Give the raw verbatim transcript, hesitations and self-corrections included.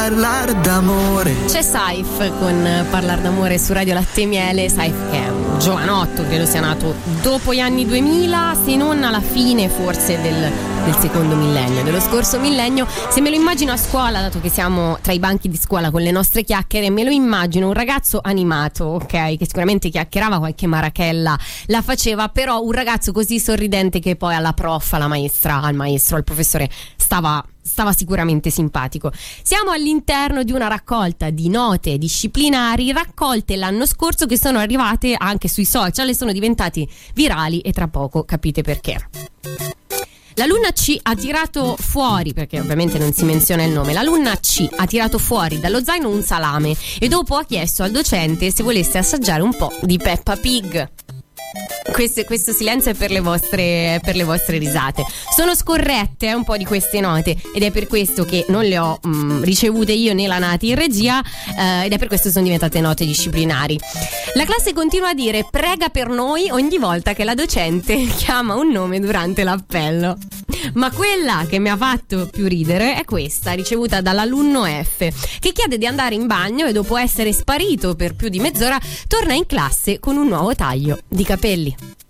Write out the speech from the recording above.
Parlar d'amore. C'è Saif con Parlar d'amore su Radio Latte e Miele. Saif che è un giovanotto, credo sia nato dopo gli anni duemila, se non alla fine forse del, del secondo millennio, dello scorso millennio. Se me lo immagino a scuola, dato che siamo tra i banchi di scuola con le nostre chiacchiere, me lo immagino un ragazzo animato, ok, che sicuramente chiacchierava, qualche marachella la faceva, però un ragazzo così sorridente che poi alla prof, alla maestra, al maestro, al professore stava stava sicuramente simpatico. Siamo all'interno di una raccolta di note disciplinari raccolte l'anno scorso, che sono arrivate anche sui social e sono diventati virali, e tra poco capite perché. L'alunna C ha tirato fuori, perché ovviamente non si menziona il nome, l'alunna C ha tirato fuori dallo zaino un salame e dopo ha chiesto al docente se volesse assaggiare un po' di Peppa Pig. Questo, questo silenzio è per le vostre per le vostre risate. Sono scorrette eh, un po' di queste note, ed è per questo che non le ho mh, ricevute io né la Nati in regia, eh, ed è per questo che sono diventate note disciplinari. La classe continua a dire prega per noi ogni volta che la docente chiama un nome durante l'appello. Ma quella che mi ha fatto più ridere è questa, ricevuta dall'alunno F, che chiede di andare in bagno e dopo essere sparito per più di mezz'ora torna in classe con un nuovo taglio di capelli.